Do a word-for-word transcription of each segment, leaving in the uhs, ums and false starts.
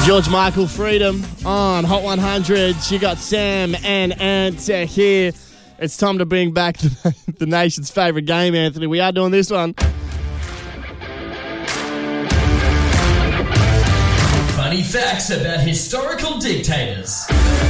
George Michael, Freedom on Hot one hundred. You got Sam and Ant uh, here. It's time to bring back the, the nation's favourite game, Anthony. We are doing this one. Funny facts about historical dictators.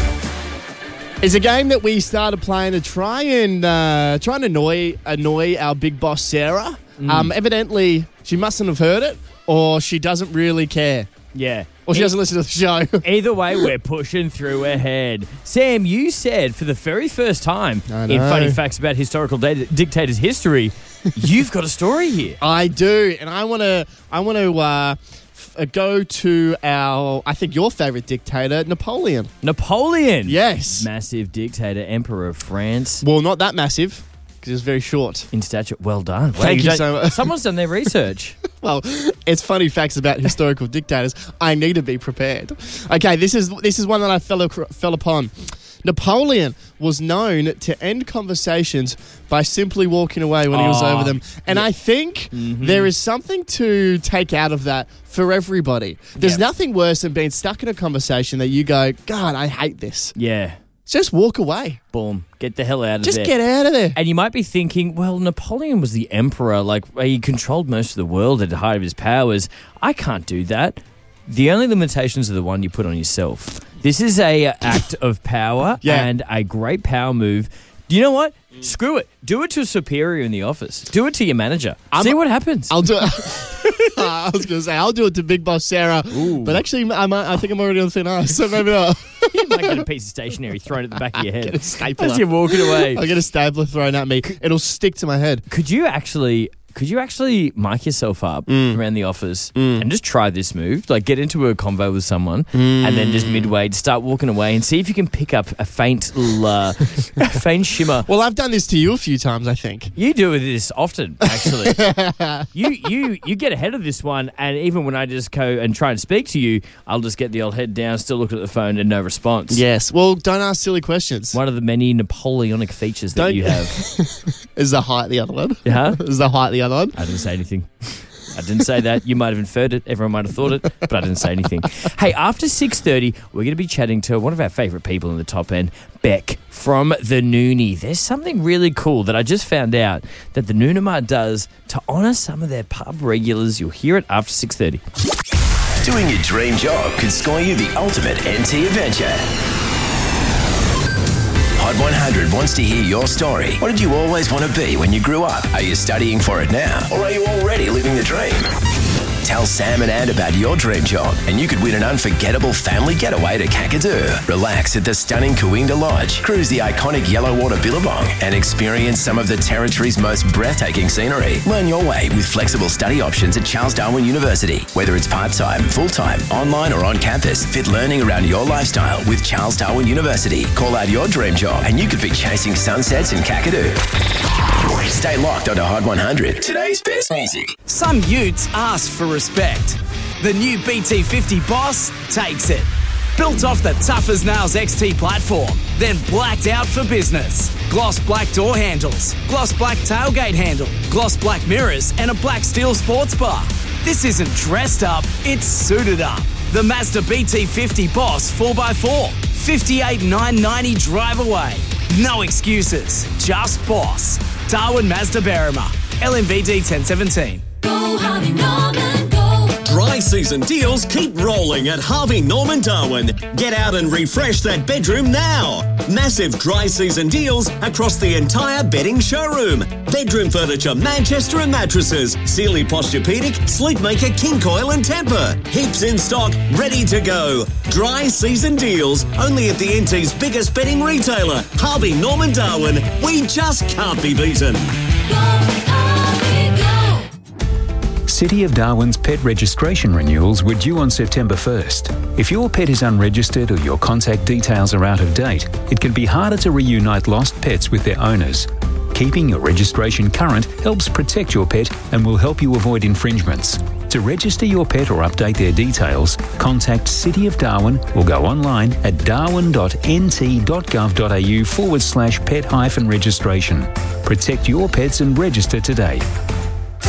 It's a game that we started playing to try and uh, try and annoy annoy our big boss Sarah. Mm. Um, evidently, she mustn't have heard it, or she doesn't really care. Yeah. Or she e- doesn't listen to the show. Either way, we're pushing through ahead. Sam, you said for the very first time in Funny Facts About Historical Data- Dictators History, you've got a story here. I do, and I want to I want to uh, f- uh, go to our, I think your favourite dictator, Napoleon. Napoleon? Yes. Massive dictator, emperor of France. Well, not that massive, because he was very short. In stature. Well done. Well, Thank you, you so much. Someone's done their research. Well, it's Funny Facts About Historical Dictators. I need to be prepared. Okay, this is this is one that I fell, ac- fell upon. Napoleon was known to end conversations by simply walking away when oh, he was over them. And yeah. I think mm-hmm. there is something to take out of that for everybody. There's yep. nothing worse than being stuck in a conversation that you go, God, I hate this. Yeah. Just walk away. Boom. Get the hell out of Just there. Just get out of there. And you might be thinking, well, Napoleon was the emperor. Like, he controlled most of the world at the height of his powers. I can't do that. The only limitations are the one you put on yourself. This is a act of power yeah. and a great power move. You know what? Mm. Screw it. Do it to a superior in the office. Do it to your manager. I'm, See what happens. I'll do it. I was going to say, I'll do it to Big Boss Sarah. Ooh. But actually, I, might, I think I'm already on thin ice, so maybe not. You might get a piece of stationery thrown at the back of your head. Get a stapler. As you're walking away. I'll get a stapler thrown at me. It'll stick to my head. Could you actually... Could you actually mic yourself up mm. around the office mm. and just try this move? Like get into a convo with someone mm. and then just midway start walking away and see if you can pick up a faint uh, a faint shimmer. Well, I've done this to you a few times, I think. You do this often, actually. you you you get ahead of this one, and even when I just go and try and speak to you, I'll just get the old head down, still look at the phone and no response. Yes. Well, don't ask silly questions. One of the many Napoleonic features that don't, you have. Is the height the other one? Yeah. Is the height the other one? I didn't say anything. I didn't say that. You might have inferred it. Everyone might have thought it, but I didn't say anything. Hey, after six thirty, we're going to be chatting to one of our favourite people in the top end, Beck from the Noonie. There's something really cool that I just found out that the Noonamart does to honour some of their pub regulars. You'll hear it after six thirty. Doing your dream job could score you the ultimate N T adventure. Hot one hundred wants to hear your story. What did you always want to be when you grew up? Are you studying for it now? Or are you already living the dream? Tell Sam and Ant about your dream job and you could win an unforgettable family getaway to Kakadu. Relax at the stunning Kooinda Lodge, cruise the iconic Yellowwater Billabong and experience some of the territory's most breathtaking scenery. Learn your way with flexible study options at Charles Darwin University. Whether it's part-time, full-time, online or on campus, fit learning around your lifestyle with Charles Darwin University. Call out your dream job and you could be chasing sunsets in Kakadu. Stay locked onto Hot one hundred. Today's best music. Some utes ask for respect. The new B T fifty Boss takes it. Built off the Tough as Nails X T platform, then blacked out for business. Gloss black door handles, gloss black tailgate handle, gloss black mirrors, and a black steel sports bar. This isn't dressed up, it's suited up. The Mazda B T fifty Boss four by four. fifty-eight thousand nine hundred ninety drive away. No excuses, just boss. Darwin Mazda Berrima. L M V D ten seventeen. Go Harvey Norman, go. Dry season deals keep rolling at Harvey Norman Darwin. Get out and refresh that bedroom now. Massive dry season deals across the entire bedding showroom. Bedroom furniture, Manchester and mattresses, Sealy Posturepedic, Sleepmaker, King Coil and Tempur. Heaps in stock, ready to go. Dry season deals only at the N T's biggest bedding retailer, Harvey Norman Darwin. We just can't be beaten. City of Darwin's pet registration renewals were due on September first. If your pet is unregistered or your contact details are out of date, it can be harder to reunite lost pets with their owners. Keeping your registration current helps protect your pet and will help you avoid infringements. To register your pet or update their details, contact City of Darwin or go online at darwin.nt.gov.au forward slash pet hyphen registration. Protect your pets and register today.